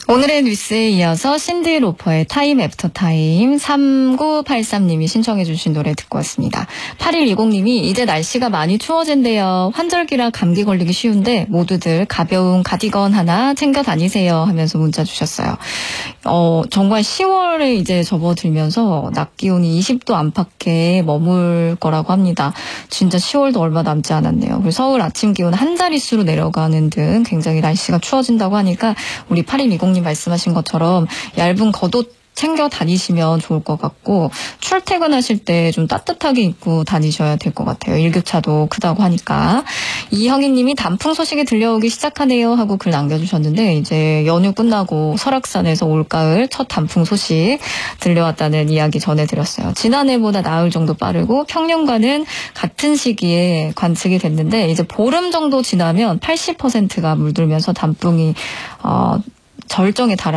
오늘의 뉴스에 이어서 신디 로퍼의 타임 애프터 타임 3983님이 신청해 주신 노래 듣고 왔습니다. 8120님이 이제 날씨가 많이 추워진대요. 환절기라 감기 걸리기 쉬운데 모두들 가벼운 가디건 하나 챙겨 다니세요 하면서 문자 주셨어요. 정말 10월에 이제 접어들면서 낮 기온이 20도 안팎에 머물 거라고 합니다. 진짜 10월도 얼마 남지 않았네요. 그리고 서울 아침 기온 한 자릿수로 내려가는 등 굉장히 날씨가 추워진다고 하니까 우리 8120님 말씀하신 것처럼 얇은 겉옷 챙겨 다니시면 좋을 것 같고 출퇴근하실 때 좀 따뜻하게 입고 다니셔야 될 것 같아요. 일교차도 크다고 하니까. 이형희님이 단풍 소식이 들려오기 시작하네요 하고 글 남겨주셨는데 이제 연휴 끝나고 설악산에서 올가을 첫 단풍 소식 들려왔다는 이야기 전해드렸어요. 지난해보다 나흘 정도 빠르고 평년과는 같은 시기에 관측이 됐는데 이제 보름 정도 지나면 80%가 물들면서 단풍이 절정에 달할